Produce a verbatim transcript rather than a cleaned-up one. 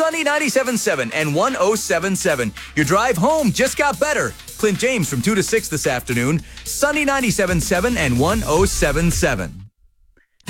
Sunny ninety-seven point seven and one oh seven point seven. Your drive home just got better. Clint James from two to six this afternoon. Sunny ninety-seven point seven and one oh seven point seven.